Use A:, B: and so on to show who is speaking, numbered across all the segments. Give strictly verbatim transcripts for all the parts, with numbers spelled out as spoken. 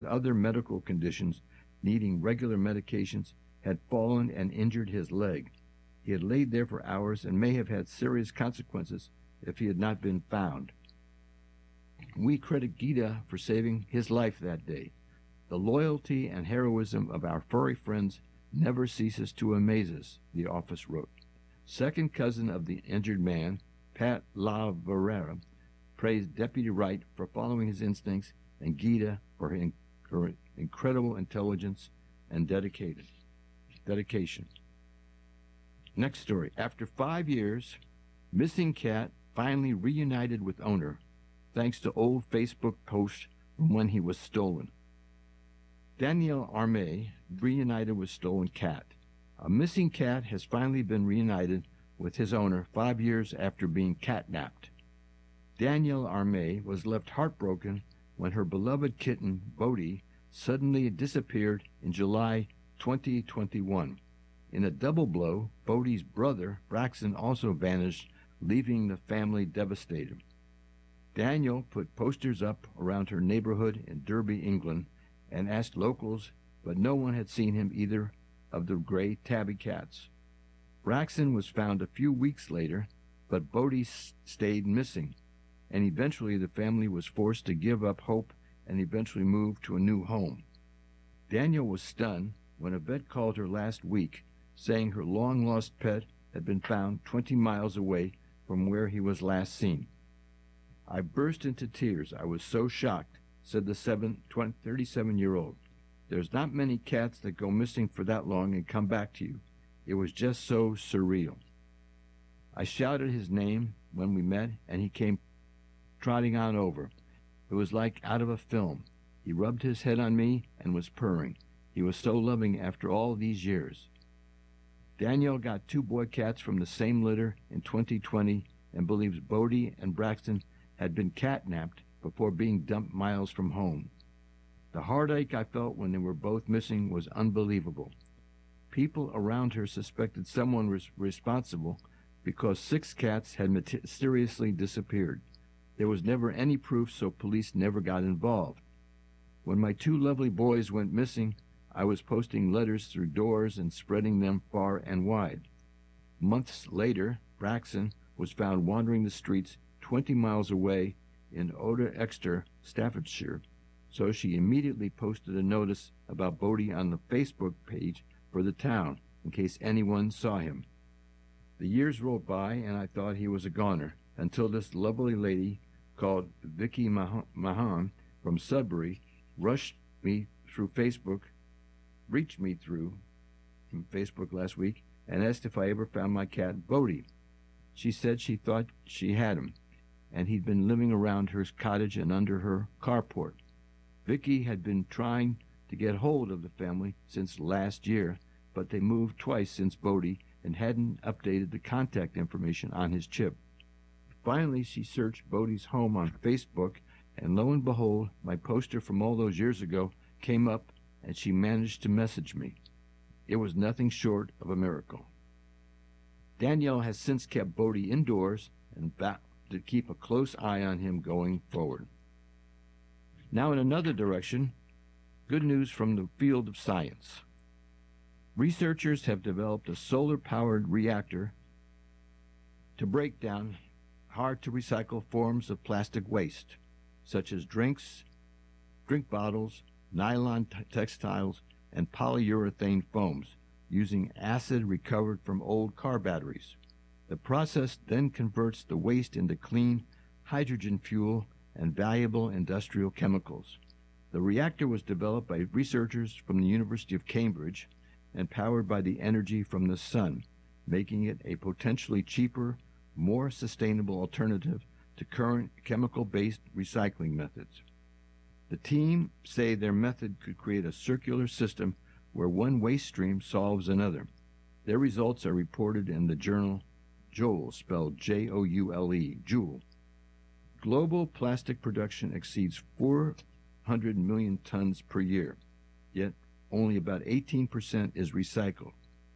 A: other medical conditions needing regular medications, had fallen and injured his leg. He had laid there for hours and may have had serious consequences if he had not been found. We credit Gita for saving his life that day. The loyalty and heroism of our furry friends never ceases to amaze us, the office wrote. Second cousin of the injured man, Pat LaVerera, praised Deputy Wright for following his instincts and Gita for her incredible intelligence and dedicated dedication. Next story. After five years, missing cat finally reunited with owner, thanks to old Facebook posts from when he was stolen. Daniel Arme reunited with stolen cat. A missing cat has finally been reunited with his owner five years after being catnapped. Danielle Arme was left heartbroken when her beloved kitten, Bodhi, suddenly disappeared in July twenty twenty-one. In a double blow, Bodhi's brother, Braxton, also vanished, leaving the family devastated. Daniel put posters up around her neighborhood in Derby, England, and asked locals, but no one had seen him either of the gray tabby cats. Braxton was found a few weeks later, but Bodhi stayed missing, and eventually the family was forced to give up hope and eventually move to a new home. Daniel was stunned when a vet called her last week, saying her long-lost pet had been found twenty miles away from where he was last seen. I burst into tears. I was so shocked, said the thirty-seven-year-old. There's not many cats that go missing for that long and come back to you. It was just so surreal. I shouted his name when we met, and he came trotting on over. It was like out of a film. He rubbed his head on me and was purring. He was so loving after all these years. Danielle got two boy cats from the same litter in twenty twenty and believes Bodhi and Braxton had been catnapped before being dumped miles from home. The heartache I felt when they were both missing was unbelievable. People around her suspected someone was responsible because six cats had mysteriously disappeared. There was never any proof, so police never got involved. When my two lovely boys went missing, I was posting letters through doors and spreading them far and wide. Months later, Braxton was found wandering the streets twenty miles away in Oda Exeter, Staffordshire, so she immediately posted a notice about Bodhi on the Facebook page for the town in case anyone saw him. The years rolled by and I thought he was a goner until this lovely lady called Vicky Mahan from Sudbury rushed me through Facebook, reached me through from Facebook last week and asked if I ever found my cat Bodhi. She said she thought she had him, and he'd been living around her cottage and under her carport. Vicky had been trying to get hold of the family since last year, but they moved twice since Bodhi and hadn't updated the contact information on his chip. Finally, she searched Bodhi's home on Facebook, and lo and behold, my poster from all those years ago came up, and she managed to message me. It was nothing short of a miracle. Danielle has since kept Bodhi indoors and vowed to keep a close eye on him going forward. Now in another direction, good news from the field of science. Researchers have developed a solar-powered reactor to break down hard-to-recycle forms of plastic waste, such as drinks, drink bottles, nylon t- textiles, and polyurethane foams, using acid recovered from old car batteries. The process then converts the waste into clean hydrogen fuel and valuable industrial chemicals. The reactor was developed by researchers from the University of Cambridge and powered by the energy from the sun, making it a potentially cheaper, more sustainable alternative to current chemical-based recycling methods. The team say their method could create a circular system where one waste stream solves another. Their results are reported in the journal Joule, spelled J O U L E, Joule. Global plastic production exceeds four hundred million tons per year, yet only about eighteen percent is recycled.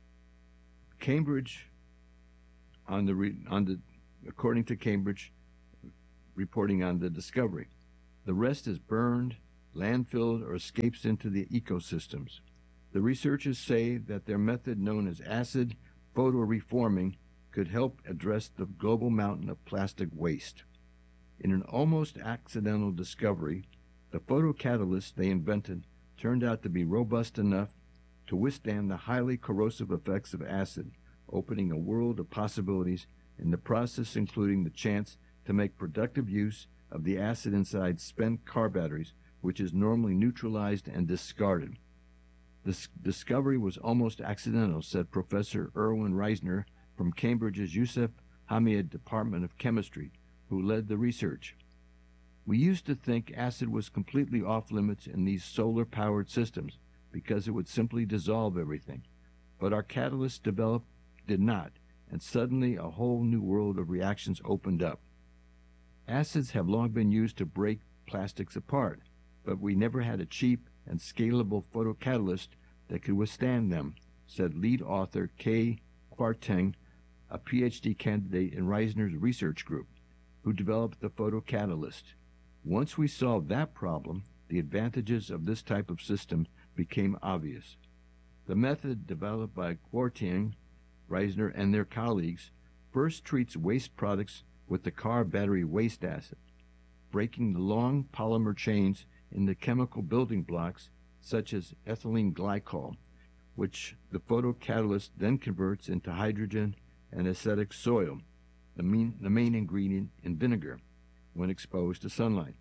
A: Cambridge, on the, re, on the according to Cambridge, reporting on the discovery. The rest is burned, landfilled, or escapes into the ecosystems. The researchers say that their method, known as acid photoreforming, could help address the global mountain of plastic waste. In an almost accidental discovery, the photocatalyst they invented turned out to be robust enough to withstand the highly corrosive effects of acid, opening a world of possibilities in the process, including the chance to make productive use of the acid inside spent car batteries, which is normally neutralized and discarded. This discovery was almost accidental, said Professor Erwin Reisner from Cambridge's Yusuf Hamid Department of Chemistry, who led the research. We used to think acid was completely off limits in these solar-powered systems because it would simply dissolve everything. But our catalyst developed did not, and suddenly a whole new world of reactions opened up. Acids have long been used to break plastics apart, but we never had a cheap and scalable photocatalyst that could withstand them, said lead author Kay Kwarteng, a P H D candidate in Reisner's research group, who developed the photocatalyst. Once we solved that problem, the advantages of this type of system became obvious. The method developed by Kwarteng, Reisner, and their colleagues first treats waste products with the car battery waste acid, breaking the long polymer chains into chemical building blocks such as ethylene glycol, which the photocatalyst then converts into hydrogen and acetic soil, the main, the main ingredient in vinegar, when exposed to sunlight.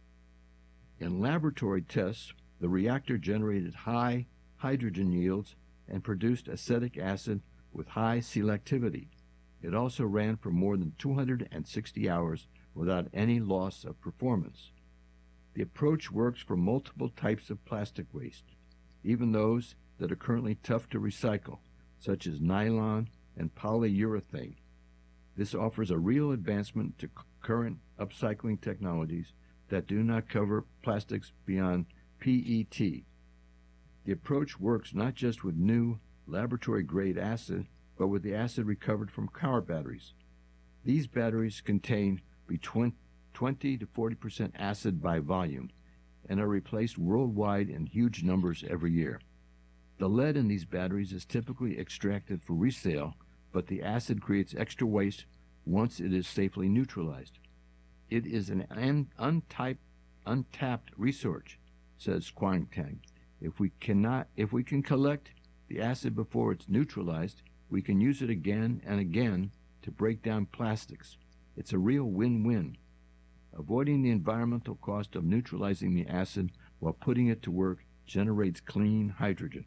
A: In laboratory tests, the reactor generated high hydrogen yields and produced acetic acid with high selectivity. It also ran for more than two hundred sixty hours without any loss of performance. The approach works for multiple types of plastic waste, even those that are currently tough to recycle, such as nylon and polyurethane. This offers a real advancement to current upcycling technologies that do not cover plastics beyond P E T. The approach works not just with new laboratory-grade acid, but with the acid recovered from car batteries. These batteries contain between twenty to forty percent acid by volume and are replaced worldwide in huge numbers every year. The lead in these batteries is typically extracted for resale, but the acid creates extra waste once it is safely neutralized. It is an un- untyped, untapped resource, says Kwarteng. If we cannot, if we can collect the acid before it's neutralized, we can use it again and again to break down plastics. It's a real win-win. Avoiding the environmental cost of neutralizing the acid while putting it to work generates clean hydrogen.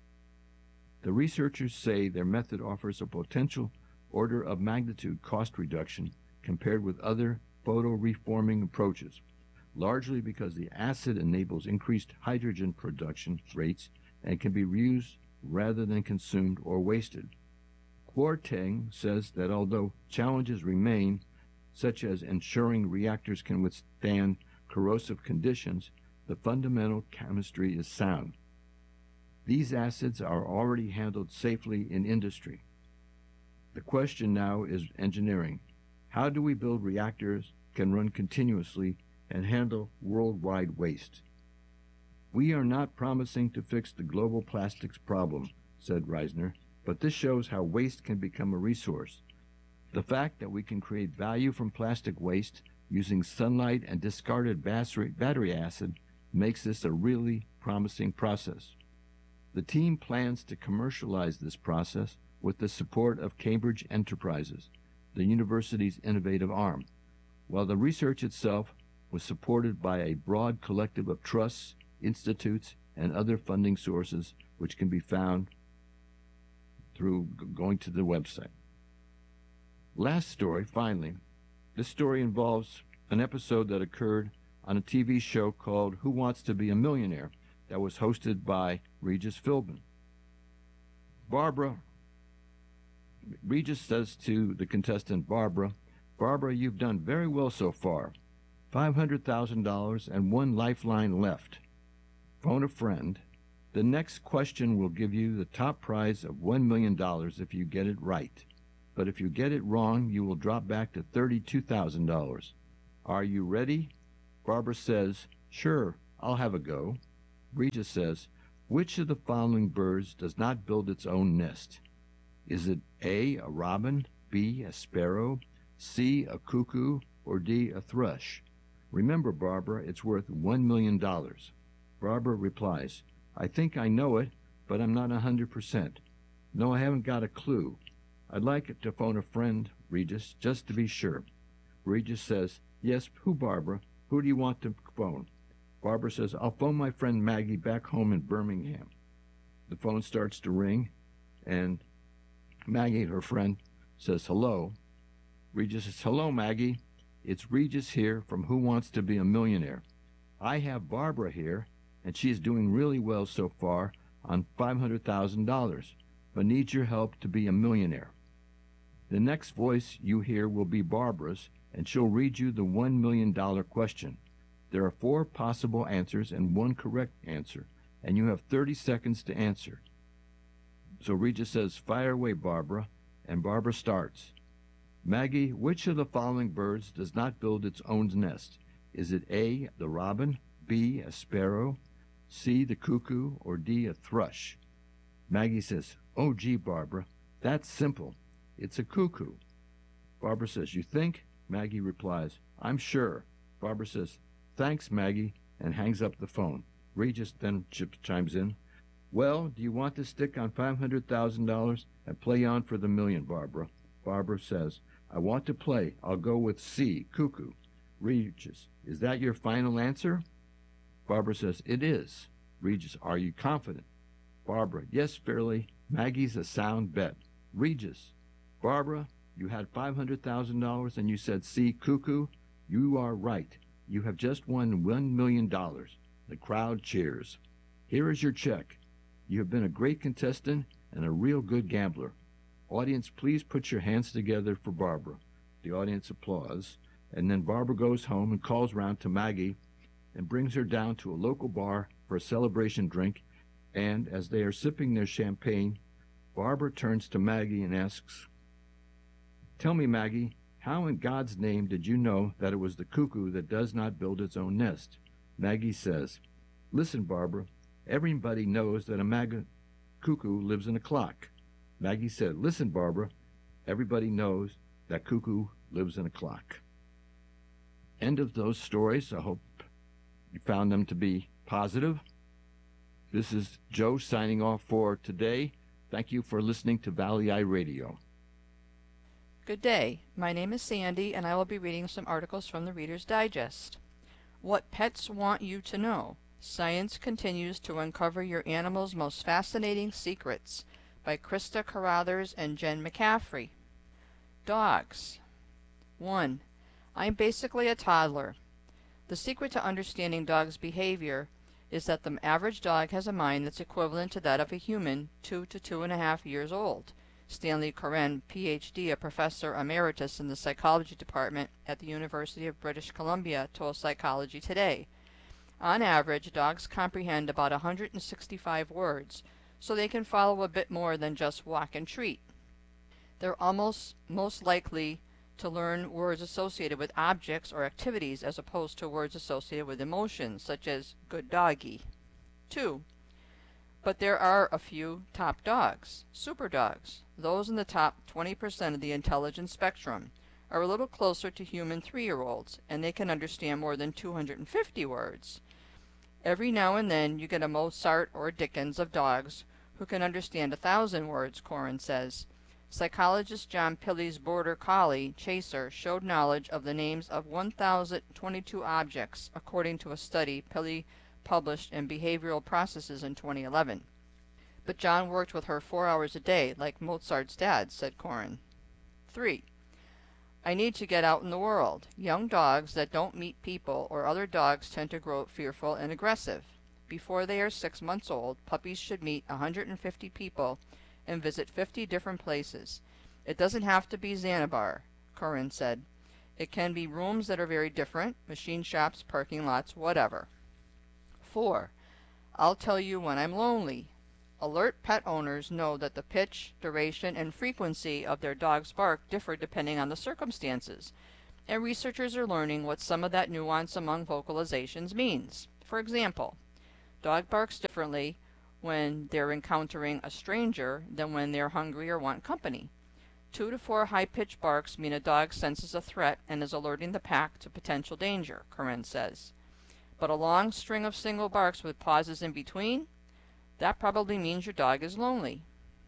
A: The researchers say their method offers a potential order of magnitude cost reduction compared with other photoreforming approaches, largely because the acid enables increased hydrogen production rates and can be reused rather than consumed or wasted. Kwarteng says that although challenges remain, such as ensuring reactors can withstand corrosive conditions, the fundamental chemistry is sound. These acids are already handled safely in industry. The question now is engineering. How do we build reactors that can run continuously and handle worldwide waste? We are not promising to fix the global plastics problem, said Reisner, but this shows how waste can become a resource. The fact that we can create value from plastic waste using sunlight and discarded battery acid makes this a really promising process. The team plans to commercialize this process with the support of Cambridge Enterprises, the university's innovative arm, while the research itself was supported by a broad collective of trusts, institutes, and other funding sources which can be found through going to the website. Last story, finally. This story involves an episode that occurred on a T V show called Who Wants to Be a Millionaire that was hosted by Regis Philbin. Barbara, Regis says to the contestant Barbara, Barbara, you've done very well so far. five hundred thousand dollars and one lifeline left. Phone a friend. The next question will give you the top prize of one million dollars if you get it right. But if you get it wrong, you will drop back to thirty-two thousand dollars. Are you ready? Barbara says, sure, I'll have a go. Regis says, which of the following birds does not build its own nest? Is it A, a robin, B, a sparrow, C, a cuckoo, or D, a thrush? Remember, Barbara, it's worth one million dollars. Barbara replies, I think I know it, but I'm not a hundred percent. No, I haven't got a clue. I'd like to phone a friend, Regis, just to be sure. Regis says, yes, who, Barbara? Who do you want to phone? Barbara says, I'll phone my friend Maggie back home in Birmingham. The phone starts to ring, and Maggie, her friend, says, hello. Regis says, hello, Maggie. It's Regis here from Who Wants to Be a Millionaire. I have Barbara here, and she is doing really well so far on five hundred thousand dollars, but needs your help to be a millionaire. The next voice you hear will be Barbara's, and she'll read you the one million dollars question. There are four possible answers and one correct answer, and you have thirty seconds to answer. So Regis says, fire away, Barbara, and Barbara starts. Maggie, which of the following birds does not build its own nest? Is it A, the robin, B, a sparrow, C, the cuckoo, or D, a thrush? Maggie says, oh, gee, Barbara, that's simple. It's a cuckoo. Barbara says, you think? Maggie replies, I'm sure. Barbara says, thanks, Maggie, and hangs up the phone. Regis then chimes in, well, do you want to stick on five hundred thousand dollars and play on for the million, Barbara? Barbara says, I want to play. I'll go with C, cuckoo. Regis, is that your final answer? Barbara says, it is. Regis, are you confident? Barbara, yes, fairly. Maggie's a sound bet. Regis, Barbara, you had five hundred thousand dollars and you said C, cuckoo. You are right. You have just won one million dollars. The crowd cheers. Here is your check. You have been a great contestant and a real good gambler. Audience, please put your hands together for Barbara. The audience applauds, and then Barbara goes home and calls round to Maggie and brings her down to a local bar for a celebration drink, and as they are sipping their champagne, Barbara turns to Maggie and asks, tell me, Maggie, how in God's name did you know that it was the cuckoo that does not build its own nest? Maggie says, listen, Barbara, everybody knows that a mag- cuckoo lives in a clock. Maggie said, listen, Barbara, everybody knows that cuckoo lives in a clock. End of those stories. I hope you found them to be positive. This is Joe signing off for today. Thank you for listening to Valley Eye Radio.
B: Good day. My name is Sandy, and I will be reading some articles from the Reader's Digest. What Pets Want You to Know. Science Continues to Uncover Your Animal's Most Fascinating Secrets by Krista Carruthers and Jen McCaffrey. Dogs. one. I'm basically a toddler. The secret to understanding dogs' behavior is that the average dog has a mind that's equivalent to that of a human two to two and a half years old. Stanley Coren, P H D, a professor emeritus in the psychology department at the University of British Columbia, told Psychology Today. On average, dogs comprehend about one hundred sixty-five words, so they can follow a bit more than just walk and treat. They're almost most likely to learn words associated with objects or activities as opposed to words associated with emotions, such as good doggy. two. But there are a few top dogs, super dogs. Those in the top twenty percent of the intelligence spectrum are a little closer to human three-year-olds, and they can understand more than two hundred fifty words. Every now and then you get a Mozart or a Dickens of dogs who can understand a thousand words, Coren says. Psychologist John Pilley's Border Collie, Chaser, showed knowledge of the names of one thousand twenty-two objects, according to a study Pilley published in Behavioral Processes in twenty eleven. But John worked with her four hours a day, like Mozart's dad, said Coren. three. I need to get out in the world. Young dogs that don't meet people or other dogs tend to grow fearful and aggressive. Before they are six months old, puppies should meet one hundred fifty people and visit fifty different places. It doesn't have to be Zanzibar, Coren said. It can be rooms that are very different, machine shops, parking lots, whatever. four. I'll tell you when I'm lonely. Alert pet owners know that the pitch, duration, and frequency of their dog's bark differ depending on the circumstances, and researchers are learning what some of that nuance among vocalizations means. For For example, dog barks differently when they're encountering a stranger than when they're hungry or want company. Two to four high-pitched barks mean a dog senses a threat and is alerting the pack to potential danger, Corinne says. But a long string of single barks with pauses in between? That probably means your dog is lonely.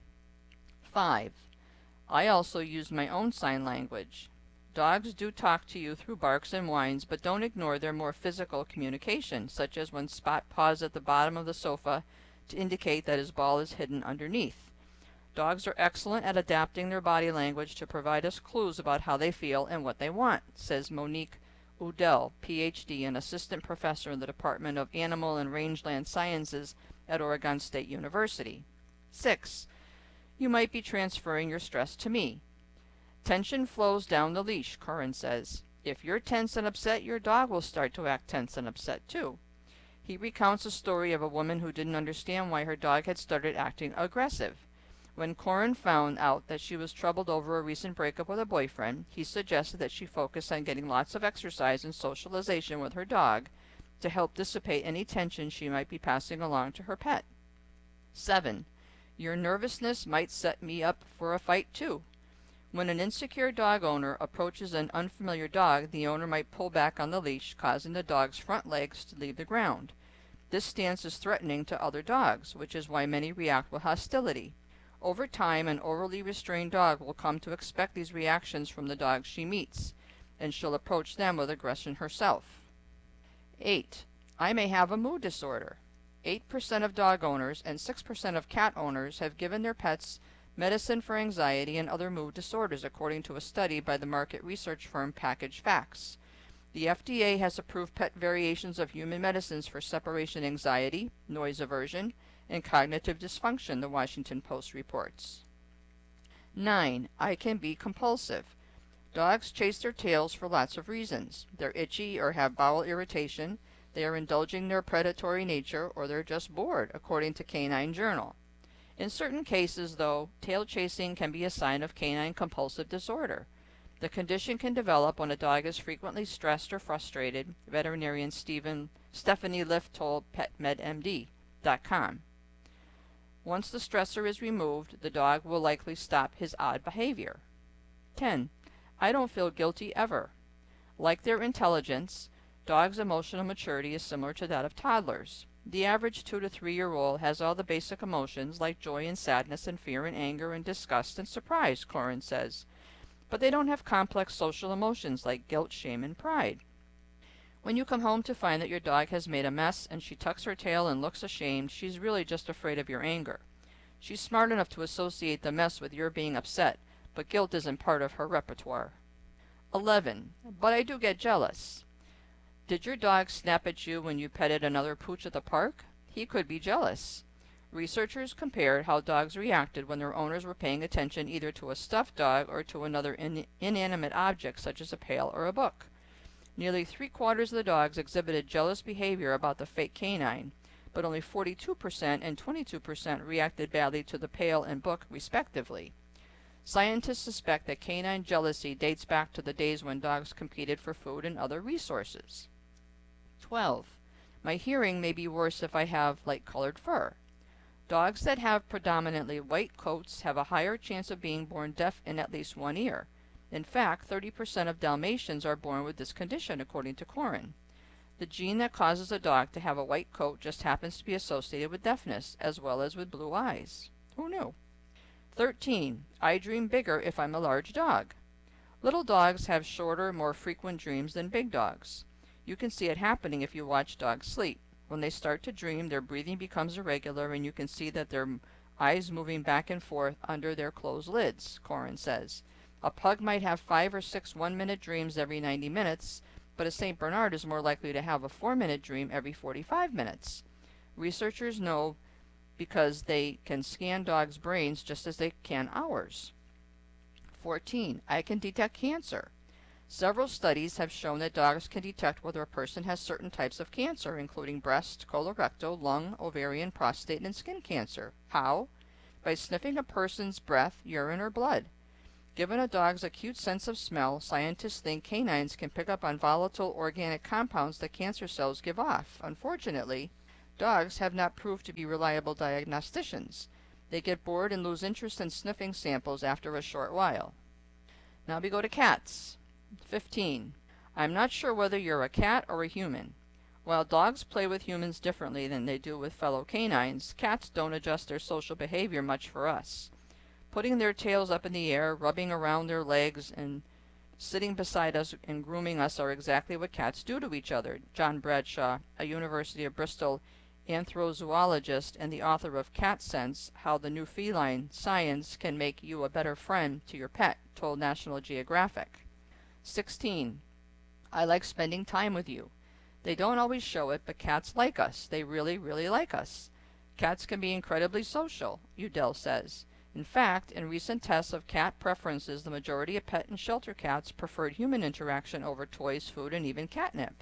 B: five. I also use my own sign language. Dogs do talk to you through barks and whines, but don't ignore their more physical communication, such as when Spot paws at the bottom of the sofa to indicate that his ball is hidden underneath. Dogs are excellent at adapting their body language to provide us clues about how they feel and what they want, says Monique Udell, P H D and assistant professor in the Department of Animal and Rangeland Sciences at Oregon State University. six. You might be transferring your stress to me. Tension flows down the leash, Corin says. If you're tense and upset, your dog will start to act tense and upset too. He recounts a story of a woman who didn't understand why her dog had started acting aggressive. When Corin found out that she was troubled over a recent breakup with a boyfriend, he suggested that she focus on getting lots of exercise and socialization with her dog to help dissipate any tension she might be passing along to her pet. seven. Your nervousness might set me up for a fight too. When an insecure dog owner approaches an unfamiliar dog, the owner might pull back on the leash, causing the dog's front legs to leave the ground. This stance is threatening to other dogs, which is why many react with hostility. Over time, an overly restrained dog will come to expect these reactions from the dogs she meets, and she'll approach them with aggression herself. eight. I may have a mood disorder. eight percent of dog owners and six percent of cat owners have given their pets medicine for anxiety and other mood disorders, according to a study by the market research firm Package Facts. The F D A has approved pet variations of human medicines for separation anxiety, noise aversion, and cognitive dysfunction, the Washington Post reports. nine. I can be compulsive. Dogs chase their tails for lots of reasons. They're itchy or have bowel irritation, they are indulging their predatory nature, or they're just bored, according to Canine Journal. In certain cases, though, tail chasing can be a sign of canine compulsive disorder. The condition can develop when a dog is frequently stressed or frustrated, veterinarian Stephen, Stephanie Lift told pet med M D dot com. Once the stressor is removed, the dog will likely stop his odd behavior. ten. I don't feel guilty ever. Like their intelligence, dogs' emotional maturity is similar to that of toddlers. The average two to three year old has all the basic emotions like joy and sadness and fear and anger and disgust and surprise, Corin says. But they don't have complex social emotions like guilt, shame, and pride. When you come home to find that your dog has made a mess and she tucks her tail and looks ashamed, she's really just afraid of your anger. She's smart enough to associate the mess with your being upset, but guilt isn't part of her repertoire. eleven. But I do get jealous. Did your dog snap at you when you petted another pooch at the park? He could be jealous. Researchers compared how dogs reacted when their owners were paying attention either to a stuffed dog or to another in inanimate object such as a pail or a book. Nearly three-quarters of the dogs exhibited jealous behavior about the fake canine, but only forty-two percent and twenty-two percent reacted badly to the pail and book, respectively. Scientists suspect that canine jealousy dates back to the days when dogs competed for food and other resources. twelve. My hearing may be worse if I have light-colored fur. Dogs that have predominantly white coats have a higher chance of being born deaf in at least one ear. In fact, thirty percent of Dalmatians are born with this condition, according to Corin. The gene that causes a dog to have a white coat just happens to be associated with deafness, as well as with blue eyes. Who knew? thirteen. I dream bigger if I'm a large dog. Little dogs have shorter, more frequent dreams than big dogs. You can see it happening if you watch dogs sleep. When they start to dream, their breathing becomes irregular, and you can see that their eyes moving back and forth under their closed lids, Corin says. A pug might have five or six one-minute dreams every ninety minutes, but a Saint Bernard is more likely to have a four-minute dream every forty-five minutes. Researchers know because they can scan dogs' brains just as they can ours. fourteen. I can detect cancer. Several studies have shown that dogs can detect whether a person has certain types of cancer, including breast, colorectal, lung, ovarian, prostate, and skin cancer. How? By sniffing a person's breath, urine, or blood. Given a dog's acute sense of smell, scientists think canines can pick up on volatile organic compounds that cancer cells give off. Unfortunately, dogs have not proved to be reliable diagnosticians. They get bored and lose interest in sniffing samples after a short while. Now we go to cats. fifteen. I'm not sure whether you're a cat or a human. While dogs play with humans differently than they do with fellow canines, cats don't adjust their social behavior much for us. Putting their tails up in the air, rubbing around their legs, and sitting beside us and grooming us are exactly what cats do to each other. John Bradshaw, a University of Bristol anthrozoologist and the author of Cat Sense, How the New Feline Science Can Make You a Better Friend to Your Pet, told National Geographic. sixteen. I like spending time with you. They don't always show it, but cats like us. They really, really like us. Cats can be incredibly social, Udell says. In fact, in recent tests of cat preferences, the majority of pet and shelter cats preferred human interaction over toys, food, and even catnip.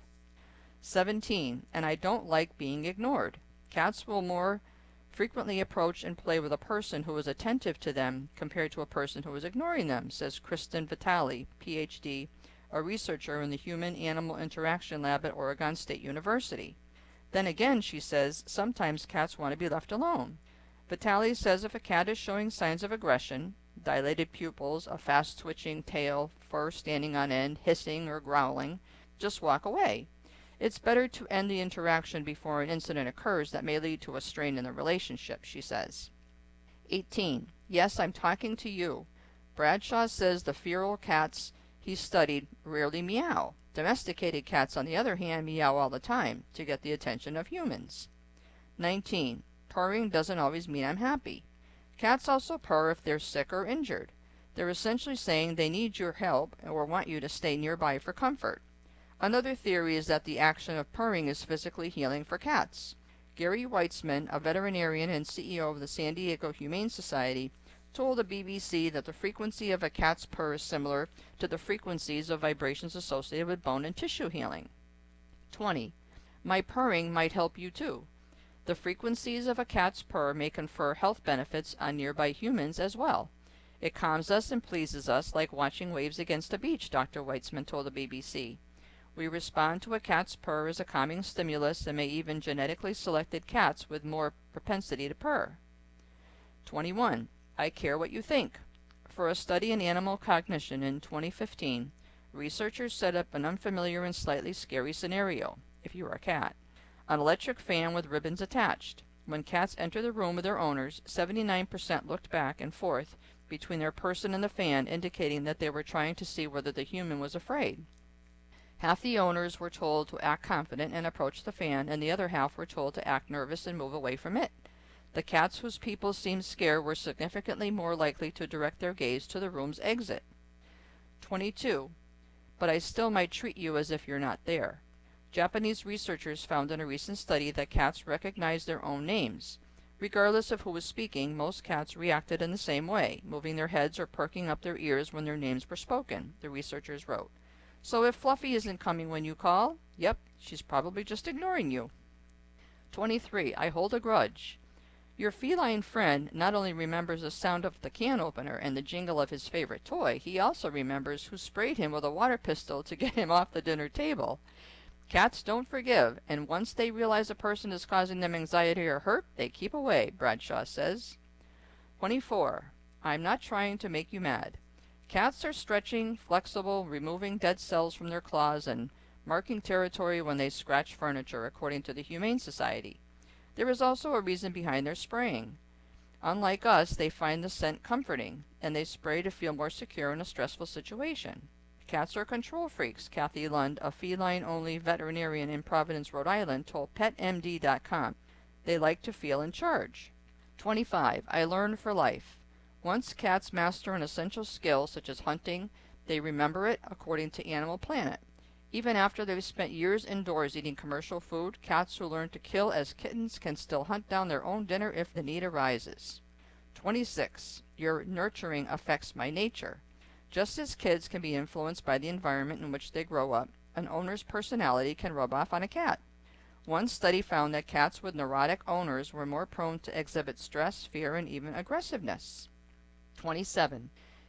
B: seventeen. And I don't like being ignored. Cats will more frequently approach and play with a person who is attentive to them compared to a person who is ignoring them, says Kristen Vitale, P H D, a researcher in the Human-Animal Interaction Lab at Oregon State University. Then again, she says, sometimes cats want to be left alone. Vitale says if a cat is showing signs of aggression, dilated pupils, a fast-twitching tail, fur standing on end, hissing or growling, just walk away. It's better to end the interaction before an incident occurs that may lead to a strain in the relationship, she says. eighteen. Yes, I'm talking to you. Bradshaw says the feral cats he studied rarely meow. Domesticated cats, on the other hand, meow all the time to get the attention of humans. nineteen. Purring doesn't always mean I'm happy. Cats also purr if they're sick or injured. They're essentially saying they need your help or want you to stay nearby for comfort. Another theory is that the action of purring is physically healing for cats. Gary Weitzman, a veterinarian and C E O of the San Diego Humane Society, told the B B C that the frequency of a cat's purr is similar to the frequencies of vibrations associated with bone and tissue healing. twenty. My purring might help you too. The frequencies of a cat's purr may confer health benefits on nearby humans as well. It calms us and pleases us like watching waves against a beach, Doctor Weitzman told the B B C. We respond to a cat's purr as a calming stimulus and may even genetically selected cats with more propensity to purr. twenty-one. I care what you think. For a study in animal cognition in twenty fifteen, researchers set up an unfamiliar and slightly scary scenario, if you are a cat. An electric fan with ribbons attached. When cats enter the room with their owners, seventy-nine percent looked back and forth between their person and the fan, indicating that they were trying to see whether the human was afraid. Half the owners were told to act confident and approach the fan, and the other half were told to act nervous and move away from it. The cats whose people seemed scared were significantly more likely to direct their gaze to the room's exit. twenty-two. But I still might treat you as if you're not there. Japanese researchers found in a recent study that cats recognize their own names. Regardless of who was speaking, most cats reacted in the same way, moving their heads or perking up their ears when their names were spoken, the researchers wrote. So if Fluffy isn't coming when you call, yep, she's probably just ignoring you. twenty-three. I hold a grudge. Your feline friend not only remembers the sound of the can opener and the jingle of his favorite toy, he also remembers who sprayed him with a water pistol to get him off the dinner table. Cats don't forgive, and once they realize a person is causing them anxiety or hurt, they keep away, Bradshaw says. twenty-four. I'm not trying to make you mad. Cats are stretching, flexible, removing dead cells from their claws, and marking territory when they scratch furniture, according to the Humane Society. There is also a reason behind their spraying. Unlike us, they find the scent comforting, and they spray to feel more secure in a stressful situation. Cats are control freaks, Kathy Lund, a feline-only veterinarian in Providence, Rhode Island, told Pet M D dot com. They like to feel in charge. twenty-five. I learn for life. Once cats master an essential skill, such as hunting, they remember it, according to Animal Planet. Even after they've spent years indoors eating commercial food, cats who learn to kill as kittens can still hunt down their own dinner if the need arises. twenty-six. Your nurturing affects my nature. Just as kids can be influenced by the environment in which they grow up, an owner's personality can rub off on a cat. One study found that cats with neurotic owners were more prone to exhibit stress, fear, and even aggressiveness. twenty-seven.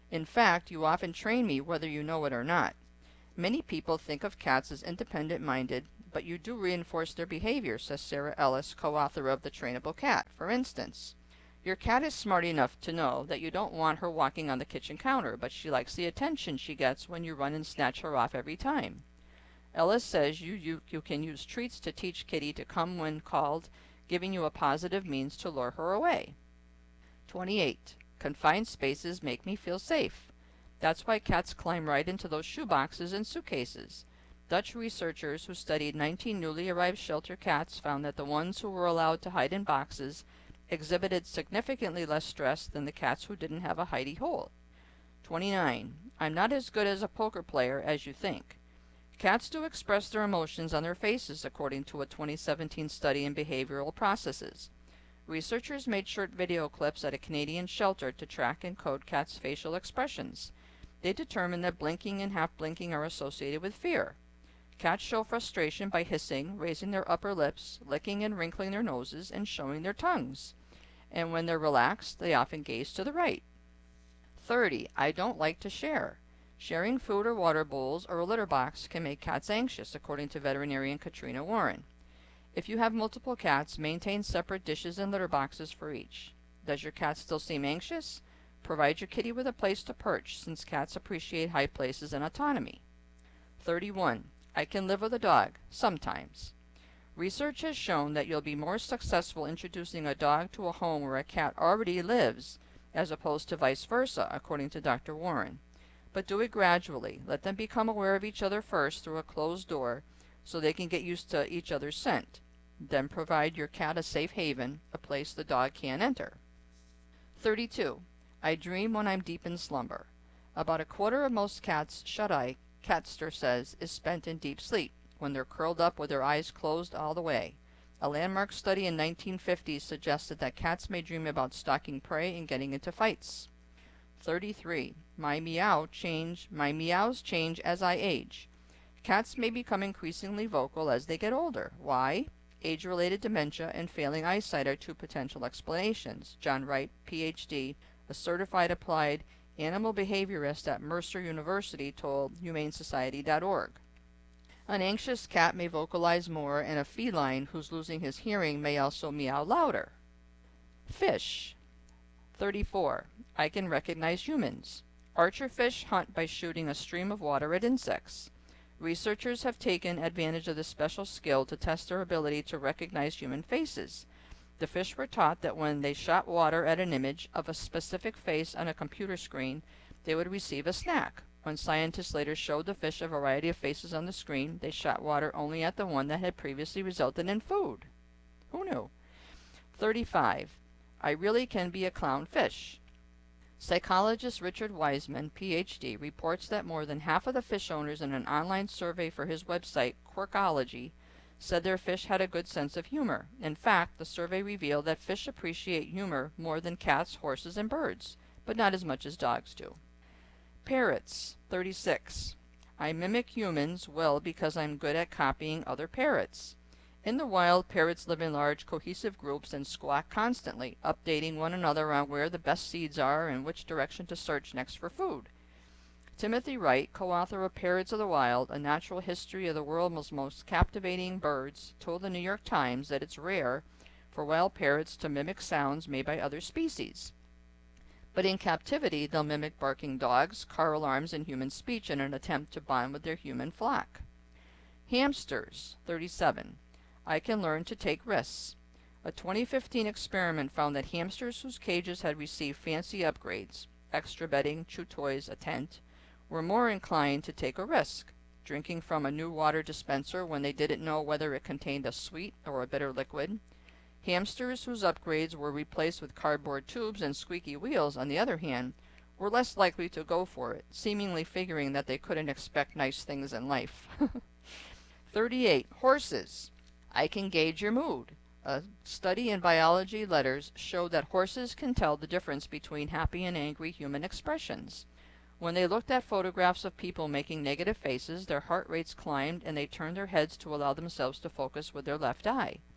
B: In fact, you often train me whether you know it or not. Many people think of cats as independent-minded, but you do reinforce their behavior, says Sarah Ellis, co-author of The Trainable Cat. For instance, your cat is smart enough to know that you don't want her walking on the kitchen counter, but she likes the attention she gets when you run and snatch her off every time. Ellis says you, you, you can use treats to teach Kitty to come when called, giving you a positive means to lure her away. twenty-eight. Confined spaces make me feel safe. That's why cats climb right into those shoeboxes and suitcases. Dutch researchers who studied nineteen newly arrived shelter cats found that the ones who were allowed to hide in boxes exhibited significantly less stress than the cats who didn't have a hidey hole. twenty-nine. I'm not as good as a poker player as you think. Cats do express their emotions on their faces, according to a twenty seventeen study in behavioral processes. Researchers made short video clips at a Canadian shelter to track and code cats' facial expressions. They determined that blinking and half-blinking are associated with fear. Cats show frustration by hissing, raising their upper lips, licking and wrinkling their noses, and showing their tongues. And when they're relaxed, they often gaze to the right. thirty. I don't like to share. Sharing food or water bowls or a litter box can make cats anxious, according to veterinarian Katrina Warren. If you have multiple cats, maintain separate dishes and litter boxes for each. Does your cat still seem anxious? Provide your kitty with a place to perch, since cats appreciate high places and autonomy. thirty-one. I can live with a dog, sometimes. Research has shown that you'll be more successful introducing a dog to a home where a cat already lives, as opposed to vice versa, according to Doctor Warren. But do it gradually. Let them become aware of each other first through a closed door, so they can get used to each other's scent. Then provide your cat a safe haven, a place the dog can't enter. thirty-two. I dream when I'm deep in slumber. About a quarter of most cats' shut-eye, Catster says, is spent in deep sleep, when they're curled up with their eyes closed all the way. A landmark study in nineteen fifty suggested that cats may dream about stalking prey and getting into fights. thirty-three. My meow change, my meows change as I age. Cats may become increasingly vocal as they get older. Why? Age-related dementia and failing eyesight are two potential explanations. John Wright, P H D, a certified applied animal behaviorist at Mercer University, told humane society dot org. An anxious cat may vocalize more, and a feline who's losing his hearing may also meow louder. Fish. thirty-four. I can recognize humans. Archerfish hunt by shooting a stream of water at insects. Researchers have taken advantage of this special skill to test their ability to recognize human faces. The fish were taught that when they shot water at an image of a specific face on a computer screen, they would receive a snack. When scientists later showed the fish a variety of faces on the screen, they shot water only at the one that had previously resulted in food. Who knew? thirty-five. I really can be a clownfish. Psychologist Richard Wiseman, P H D, reports that more than half of the fish owners in an online survey for his website, Quirkology, said their fish had a good sense of humor. In fact, the survey revealed that fish appreciate humor more than cats, horses, and birds, but not as much as dogs do. Parrots. thirty-six. I mimic humans well because I'm good at copying other parrots. In the wild, parrots live in large, cohesive groups and squawk constantly, updating one another on where the best seeds are and which direction to search next for food. Timothy Wright, co-author of Parrots of the Wild, A Natural History of the World's Most Captivating Birds, told the New York Times that it's rare for wild parrots to mimic sounds made by other species. But in captivity, they'll mimic barking dogs, car alarms, and human speech in an attempt to bond with their human flock. Hamsters. thirty-seven. I can learn to take risks. A twenty fifteen experiment found that hamsters whose cages had received fancy upgrades, extra bedding, chew toys, a tent, were more inclined to take a risk, drinking from a new water dispenser when they didn't know whether it contained a sweet or a bitter liquid. Hamsters whose upgrades were replaced with cardboard tubes and squeaky wheels, on the other hand, were less likely to go for it, seemingly figuring that they couldn't expect nice things in life. thirty-eight. Horses. I can gauge your mood. A study in Biology Letters showed that horses can tell the difference between happy and angry human expressions. When they looked at photographs of people making negative faces, their heart rates climbed and they turned their heads to allow themselves to focus with their left eye.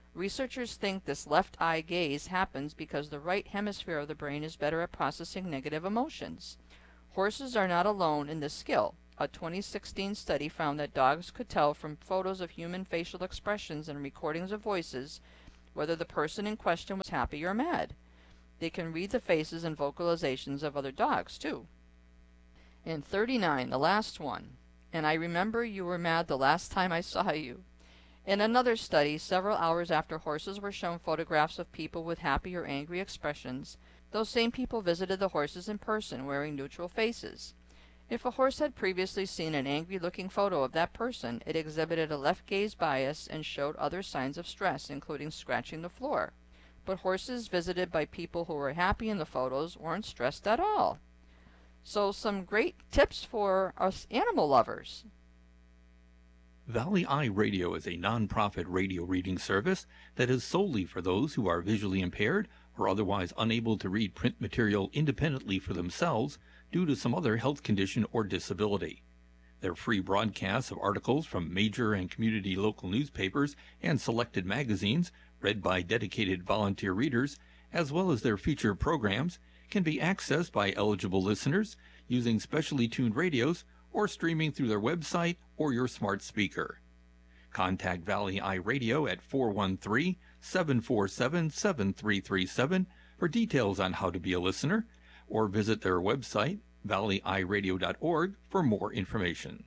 B: Researchers think this left eye gaze happens because the right hemisphere of the brain is better at processing negative emotions. Horses are not alone in this skill. A twenty sixteen study found that dogs could tell from photos of human facial expressions and recordings of voices whether the person in question was happy or mad. They can read the faces and vocalizations of other dogs, too. And thirty-nine, the last one. And I remember you were mad the last time I saw you. In another study, several hours after horses were shown photographs of people with happy or angry expressions, those same people visited the horses in person, wearing neutral faces. If a horse had previously seen an angry-looking photo of that person, it exhibited a left gaze bias and showed other signs of stress, including scratching the floor. But horses visited by people who were happy in the photos weren't stressed at all. So some great tips for us animal lovers.
C: Valley Eye Radio is a non-profit radio reading service that is solely for those who are visually impaired or otherwise unable to read print material independently for themselves due to some other health condition or disability. Their free broadcasts of articles from major and community local newspapers and selected magazines, read by dedicated volunteer readers, as well as their feature programs, can be accessed by eligible listeners using specially tuned radios or streaming through their website or your smart speaker. Contact Valley Eye Radio at four one three, seven four seven, seven three three seven for details on how to be a listener, or visit their website, valley eye radio dot org, for more information.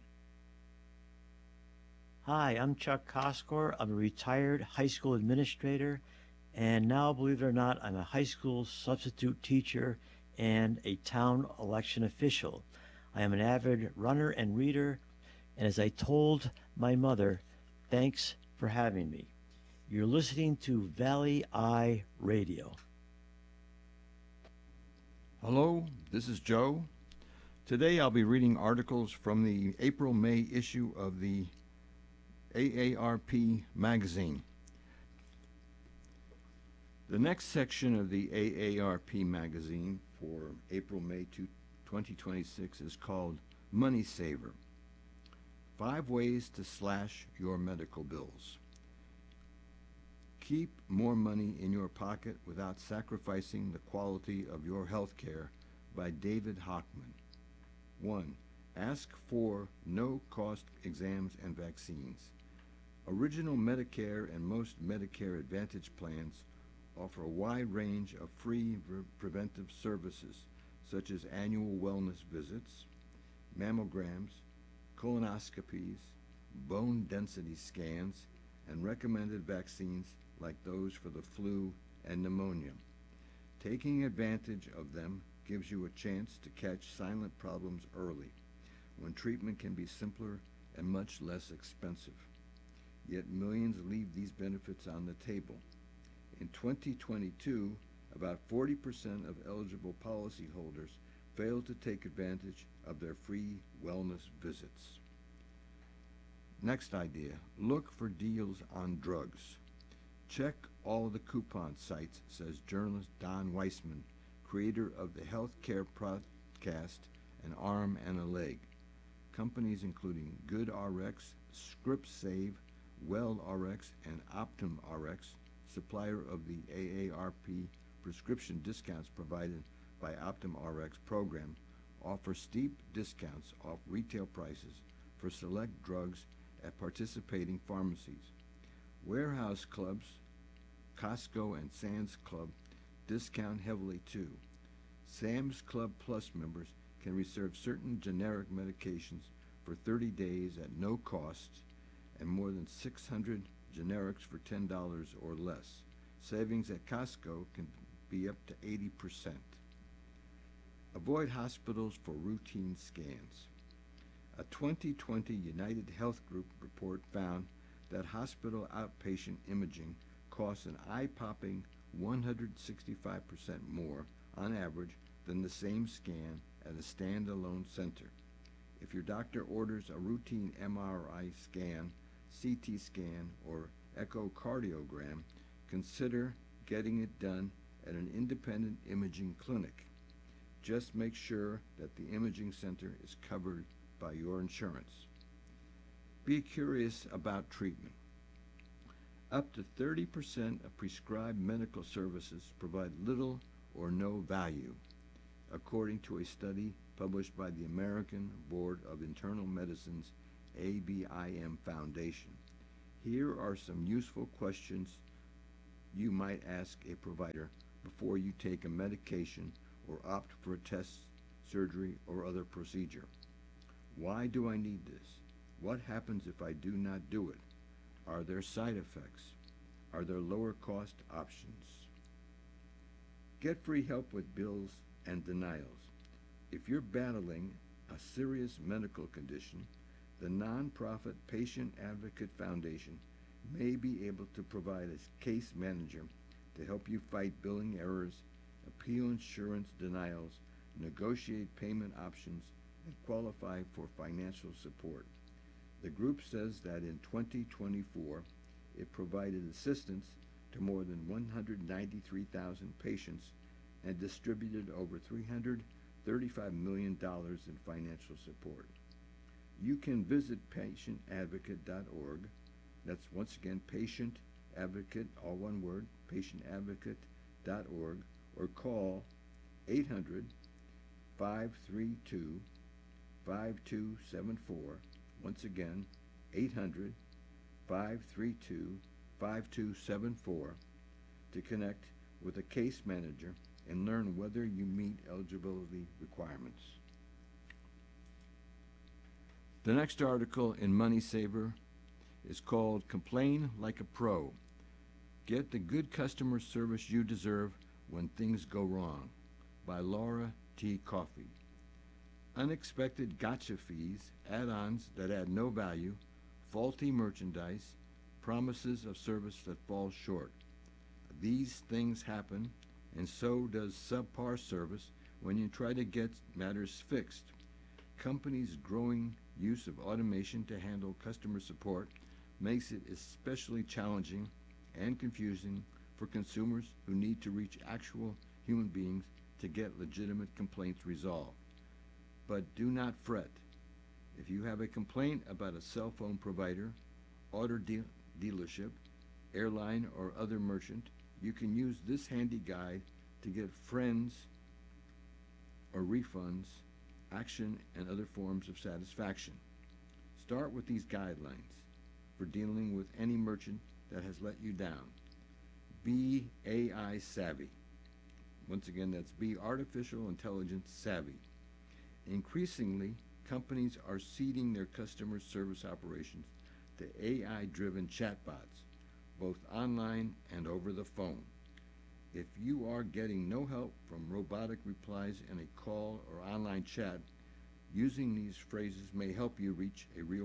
D: Hi, I'm Chuck Koskor. I'm a retired high school administrator, and now, believe it or not, I'm a high school substitute teacher and a town election official. I am an avid runner and reader, and as I told my mother, thanks for having me. You're listening to Valley Eye Radio.
A: Hello, this is Joe. Today I'll be reading articles from the April-May issue of the A A R P magazine. The next section of the A A R P magazine for April-May twenty twenty-six is called Money Saver. Five ways to slash your medical bills. Keep more money in your pocket without sacrificing the quality of your health care by David Hochman. One. Ask for no-cost exams and vaccines. Original Medicare and most Medicare Advantage plans offer a wide range of free preventive services such as annual wellness visits, mammograms, colonoscopies, bone density scans, and recommended vaccines like those for the flu and pneumonia. Taking advantage of them gives you a chance to catch silent problems early, when treatment can be simpler and much less expensive. Yet millions leave these benefits on the table. In twenty twenty-two, about forty percent of eligible policyholders failed to take advantage of their free wellness visits. Next idea, look for deals on drugs. Check all the coupon sites, says journalist Don Weissman, creator of the Healthcare Podcast, An Arm and a Leg. Companies including GoodRx, ScriptSave, WellRx, and OptumRx, supplier of the A A R P prescription discounts provided by OptumRx program, offer steep discounts off retail prices for select drugs at participating pharmacies. Warehouse clubs, Costco and Sam's Club, discount heavily too. Sam's Club Plus members can reserve certain generic medications for thirty days at no cost, and more than six hundred generics for ten dollars or less. Savings at Costco can be up to eighty percent. Avoid hospitals for routine scans. A twenty twenty United Health Group report found that hospital outpatient imaging costs an eye-popping one hundred sixty-five percent more on average than the same scan at a standalone center. If your doctor orders a routine M R I scan, C T scan, or echocardiogram, consider getting it done at an independent imaging clinic. Just make sure that the imaging center is covered by your insurance. Be curious about treatment. Up to thirty percent of prescribed medical services provide little or no value, according to a study published by the American Board of Internal Medicine's A B I M Foundation. Here are some useful questions you might ask a provider before you take a medication or opt for a test, surgery, or other procedure. Why do I need this? What happens if I do not do it? Are there side effects? Are there lower cost options? Get free help with bills and denials. If you're battling a serious medical condition, the nonprofit Patient Advocate Foundation may be able to provide a case manager to help you fight billing errors, appeal insurance denials, negotiate payment options, and qualify for financial support. The group says that in twenty twenty-four, it provided assistance to more than one hundred ninety-three thousand patients and distributed over three hundred thirty-five million dollars in financial support. You can visit patient advocate dot org. That's once again Patient Advocate, all one word, patient advocate dot org, or call eight hundred, five three two, five two seven four. Once again, eight hundred, five three two, five two seven four to connect with a case manager and learn whether you meet eligibility requirements. The next article in Money Saver is called Complain Like a Pro. Get the good customer service you deserve when things go wrong, by Laura T. Coffey. Unexpected gotcha fees, add-ons that add no value, faulty merchandise, promises of service that fall short. These things happen, and so does subpar service when you try to get matters fixed. Companies' growing use of automation to handle customer support makes it especially challenging and confusing for consumers who need to reach actual human beings to get legitimate complaints resolved. But do not fret. If you have a complaint about a cell phone provider, auto de- dealership, airline, or other merchant, you can use this handy guide to get friends or refunds, action, and other forms of satisfaction. Start with these guidelines for dealing with any merchant that has let you down. Be A I savvy. Once again, that's be artificial intelligence savvy. Increasingly, companies are seeding their customer service operations to A I-driven chatbots, both online and over the phone. If you are getting no help from robotic replies in a call or online chat, using these phrases may help you reach a real